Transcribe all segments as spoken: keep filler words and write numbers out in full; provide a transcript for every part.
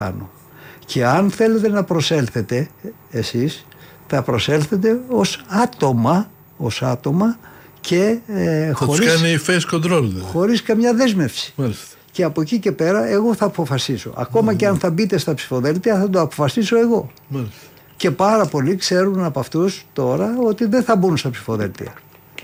πάνω. Και αν θέλετε να προσέλθετε εσείς, θα προσέλθετε ως άτομα, ως άτομα και ε, θα χωρίς, τους κάνει face control, δηλαδή. χωρίς καμιά δέσμευση. Μάλιστα. Και από εκεί και πέρα εγώ θα αποφασίσω. Ακόμα mm. και αν θα μπείτε στα ψηφοδέλτια θα το αποφασίσω εγώ. Μάλιστα. Και πάρα πολλοί ξέρουν από αυτούς τώρα ότι δεν θα μπουν στα ψηφοδέλτια.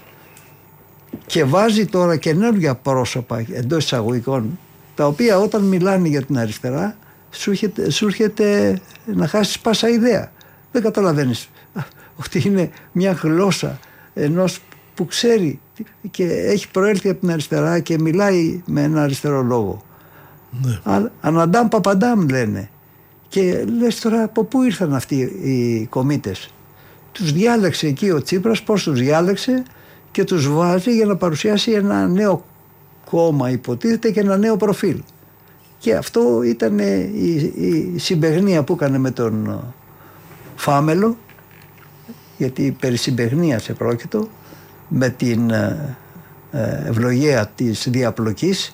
Και βάζει τώρα καινούργια πρόσωπα εντός εισαγωγικών, τα οποία όταν μιλάνε για την αριστερά σου έρχεται, σου έρχεται να χάσεις πάσα ιδέα. Δεν καταλαβαίνεις ότι είναι μια γλώσσα ενός που ξέρει και έχει προέλθει από την αριστερά και μιλάει με ένα αριστερό λόγο. Ναι. Αναντάμ παπαντάμ λένε. Και λες τώρα από πού ήρθαν αυτοί οι κομίτες. Τους διάλεξε εκεί ο Τσίπρας, πώς τους διάλεξε, και τους βάζει για να παρουσιάσει ένα νέο κόμμα, υποτίθεται, και ένα νέο προφίλ. Και αυτό ήταν η, η συμπαιγνία που έκανε με τον Φάμελο, γιατί περί συμπαιγνίας επρόκειτο, με την ε, ευλογία της διαπλοκής,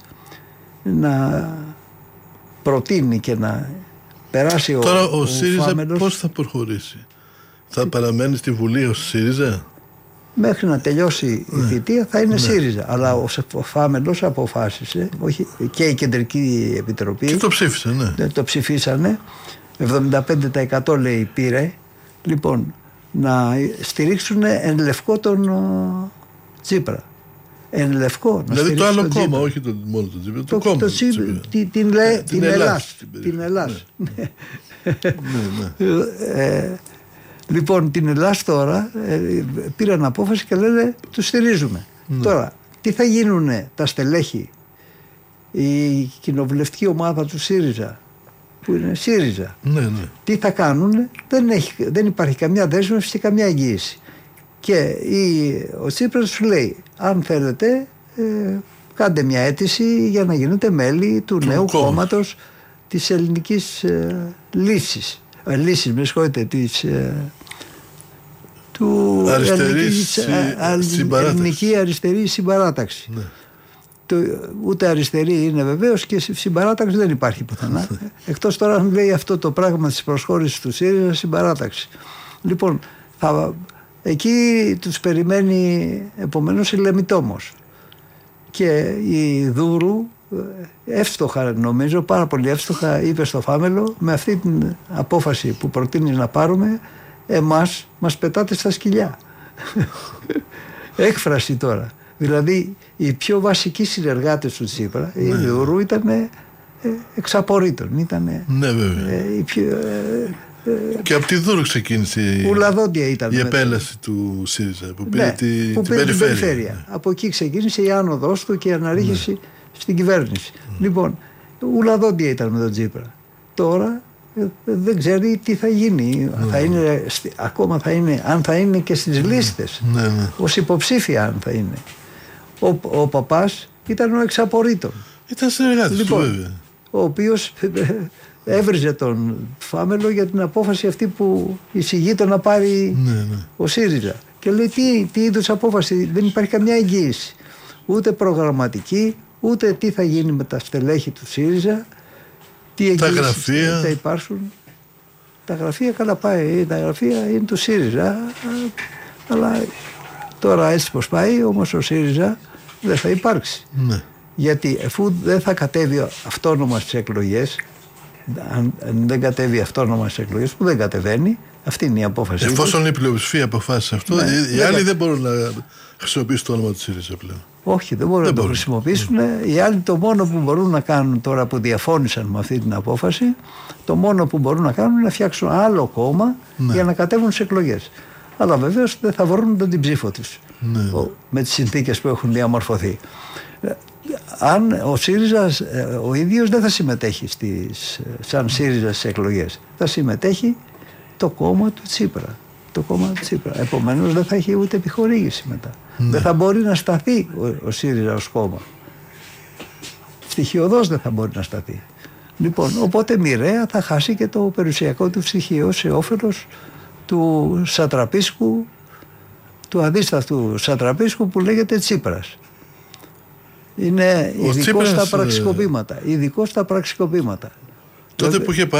να προτείνει και να περάσει. Τώρα ο, ο, ο ΣΥΡΙΖΑ Φάμελος, πώς θα προχωρήσει? Θα παραμένει στη Βουλή ο ΣΥΡΙΖΑ? Μέχρι να τελειώσει ναι. η θητεία θα είναι ναι. ΣΥΡΙΖΑ. Αλλά ο, ο Φάμελος αποφάσισε, όχι, και η Κεντρική Επιτροπή. Και το ψήφισαν, ναι. Το ψηφίσανε. εβδομήντα πέντε τοις εκατό λέει πήρε. Λοιπόν, να στηρίξουν εν λευκό τον ο, Τσίπρα. Εν λευκό. Δηλαδή το άλλο κόμμα, όχι το, μόνο το Τσίπρα. Το, το κόμμα. Το Τσίπρα. Την, την, λέ, την, την Ελλάς. Την Ελλάς. Ναι. ναι, ναι. ε, λοιπόν, την Ελλάς τώρα ε, πήραν απόφαση και λένε του στηρίζουμε. Ναι. Τώρα, τι θα γίνουν τα στελέχη, η κοινοβουλευτική ομάδα του ΣΥΡΙΖΑ, που είναι ΣΥΡΙΖΑ, ναι, ναι. τι θα κάνουν? Δεν, έχει, δεν υπάρχει καμιά δέσμευση και καμιά εγγύηση. Και η, ο Τσίπρας σου λέει, αν θέλετε ε, κάντε μια αίτηση για να γίνετε μέλη του, του νέου κόμματος της ελληνικής ε, λύσης. Ε, λύσης, με συγχωρείτε, της ε, του ελληνικής, ε, ε, ελληνική αριστερή συμπαράταξη. Ναι. Το, ούτε αριστερή είναι βεβαίως και συμπαράταξη δεν υπάρχει πουθενά. Εκτός τώρα αν λέει αυτό το πράγμα της προσχώρησης του ΣΥΡΙΖΑ, συμπαράταξη. Λοιπόν, θα, εκεί τους περιμένει επομένως η Λεμιτόμος. Και η Δούρου εύστοχα, νομίζω, πάρα πολύ εύστοχα είπε στο Φάμελο, με αυτή την απόφαση που προτείνει να πάρουμε, εμάς μας πετάτε στα σκυλιά. Έκφραση τώρα. Δηλαδή οι πιο βασικοί συνεργάτες του Τσίπρα, ναι. η Δούρου, ήταν ε, εξαπορρίτων. Ήτανε, ναι, βέβαια. Ε, πιο, ε, ε, και από τη Δούρου ξεκίνησε ήταν η επέλαση του ΣΥΡΙΖΑ που πήρε, ναι, τη, που την, πήρε περιφέρεια. την περιφέρεια. Ναι. Από εκεί ξεκίνησε η άνοδος του και η αναρρίχηση ναι. στην κυβέρνηση. Ναι. Λοιπόν, ουλαδόντια ήταν με τον Τσίπρα. Τώρα ε, δεν ξέρει τι θα γίνει. Ναι. Θα είναι, ακόμα θα είναι, αν θα είναι και στις ναι. λίστες. Ναι, ναι. Ως υποψήφια αν θα είναι. Ο, ο παπάς ήταν ο εξαπορρίτων. Ήταν συνεργάτης λοιπόν, του βέβαια. Ο οποίος έβριζε τον Φάμελο για την απόφαση αυτή που εισηγείται να πάρει ναι, ναι. ο ΣΥΡΙΖΑ. Και λέει τι, τι είδους απόφαση, δεν υπάρχει καμιά εγγύηση. Ούτε προγραμματική, ούτε τι θα γίνει με τα στελέχη του ΣΥΡΙΖΑ, τι εγγύησεις τα γραφεία. θα υπάρξουν. Τα γραφεία καλά πάει, τα γραφεία είναι του ΣΥΡΙΖΑ, αλλά τώρα έτσι πως πάει, όμως ο ΣΥΡΙΖΑ δεν θα υπάρξει. Ναι. Γιατί εφού δεν θα κατέβει αυτόνομα στις εκλογές, αν δεν κατέβει αυτόνομα στις εκλογές, που δεν κατεβαίνει, αυτή είναι η απόφαση. Εφόσον η πλειοψηφία αποφάσισε αυτό, ναι, οι δεν άλλοι κα... δεν μπορούν να χρησιμοποιήσουν το όνομα του ΣΥΡΙΖΑ πλέον. Όχι, δεν μπορούν δεν να μπορούν. το χρησιμοποιήσουν. Mm. Οι άλλοι το μόνο που μπορούν να κάνουν τώρα που διαφώνησαν με αυτή την απόφαση, το μόνο που μπορούν να κάνουν είναι να φτιάξουν άλλο κόμμα ναι. για να κατέβουν στις εκλογές. Αλλά βεβαίως δεν θα βρουν την ψήφο τους ναι. με τις συνθήκες που έχουν διαμορφωθεί. Αν ο ΣΥΡΙΖΑ ο ίδιος δεν θα συμμετέχει στις, σαν ΣΥΡΙΖΑ στις εκλογές, θα συμμετέχει το κόμμα του Τσίπρα. Το κόμμα του Τσίπρα. Επομένως δεν θα έχει ούτε επιχορήγηση μετά. Ναι. Δεν θα μπορεί να σταθεί ο, ο ΣΥΡΙΖΑ ως κόμμα. Στοιχειοδός δεν θα μπορεί να σταθεί. Λοιπόν, οπότε μοιραία θα χάσει και το περιουσιακό του στοιχείο σε όφελος του Σατραπίσκου, του αντίσταθου Σατραπίσκου που λέγεται Τσίπρας. Είναι ειδικό στα πραξικοπήματα. Ειδικό στα πραξικοπήματα. Τότε που είχε